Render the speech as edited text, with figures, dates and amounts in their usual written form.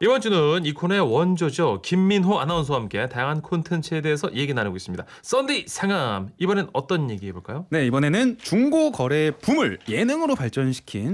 이번 주는 이 코너의 원조죠. 김민호 아나운서와 함께 다양한 콘텐츠에 대해서 얘기 나누고 있습니다. 썬데이 상암, 이번엔 어떤 얘기 해볼까요? 네, 이번에는 중고 거래의 붐을 예능으로 발전시킨